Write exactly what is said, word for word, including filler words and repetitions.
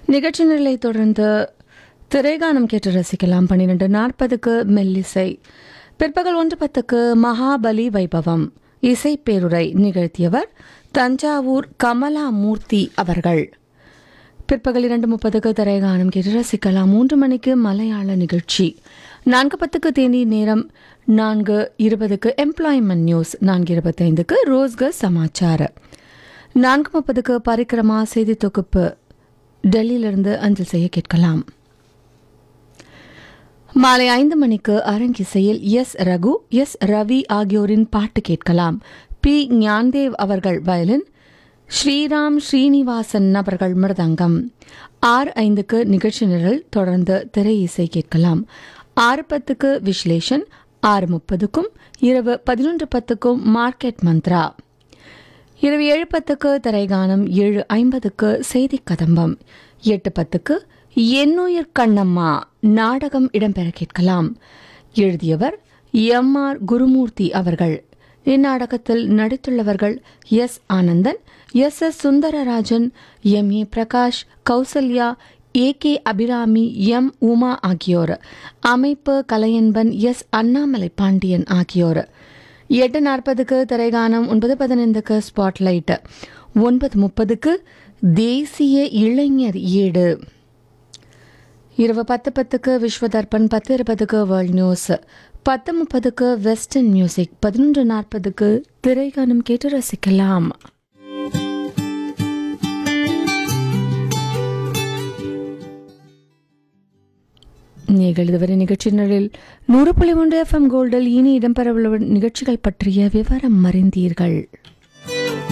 நிகழ்ச்சி நிலை தொடர்ந்து திரைகானம் கேட்டு ரசிக்கலாம். பன்னிரண்டு நாற்பதுக்கு மெல்லிசை, பிற்பகல் ஒன்று பத்துக்கு மகாபலி வைபவம் இசை பேருரை நிகழ்த்தியவர் தஞ்சாவூர் கமலா மூர்த்தி அவர்கள். பிற்பகல் இரண்டு முப்பதுக்கு திரைகானம் கேட்டு ரசிக்கலாம். மூன்று மணிக்கு மலையாள நிகழ்ச்சி, நான்கு பத்துக்கு தேநீர் நேரம், நான்கு இருபதுக்கு எம்ப்ளாய்மெண்ட் நியூஸ், நான்கு இருபத்தைந்துக்கு ரோஸ்கர் சமாச்சார, நான்கு முப்பதுக்கு பரிக்கிரமா செய்தி தொகுப்பு டெல்லியிலிருந்து அஞ்சல் செய்ய கேட்கலாம். மாலை ஐந்து மணிக்கு அரங்கிசையில் எஸ் ரகு, எஸ் ரவி ஆகியோரின் பாட்டு கேட்கலாம். பி ஞான்தேவ் அவர்கள் வயலின், ஸ்ரீராம் ஸ்ரீனிவாசன் அவர்கள் மிருதங்கம். ஆறு ஐந்துக்கு நிகழ்ச்சி நிரல், தொடர்ந்து திரை இசை கேட்கலாம். ஆறு பத்துக்கு விஸ்லேஷன், ஆறு முப்பதுக்கும் இரவு பதினொன்று பத்துக்கும் மார்க்கெட் மந்த்ரா. இரவு ஏழு பத்துக்கு திரைகானம், ஏழு ஐம்பதுக்கு செய்தி கதம்பம், எட்டு பத்துக்கு என்னுயிர் கண்ணம்மா நாடகம் இடம்பெற கேட்கலாம். எழுதியவர் எம் ஆர் குருமூர்த்தி அவர்கள். இந்நாடகத்தில் நடித்துள்ளவர்கள் S Anandan, S S Sundararajan, M A Prakash, Kausalya, A K Abirami, M Uma ஆகியோர். அமைப்பு கலையன்பன், எஸ் அண்ணாமலை பாண்டியன் ஆகியோர். எட்டு நாற்பதுக்கு திரைகானம், ஒன்பது பதினைந்துக்கு ஸ்பாட்லைட், ஒன்பது முப்பதுக்கு தேசிய இளைஞர் ஏடு, இரவு பத்து பத்துக்கு விஸ்வதர்பன், பத்து இருபதுக்கு வேர்ல்ட் நியூஸ், பத்து முப்பதுக்கு வெஸ்டர்ன் மியூசிக், பதினொன்று நாற்பதுக்கு திரைகானம் கேட்டு ரசிக்கலாம். நீங்கள் இதுவரை நிகழ்ச்சியினரில் நூறு புள்ளி ஒன்று எஃப் எம் கோல்டில் இனி இடம்பெறவுள்ள நிகழ்ச்சிகள் பற்றிய விவரம் அறிந்தீர்கள்.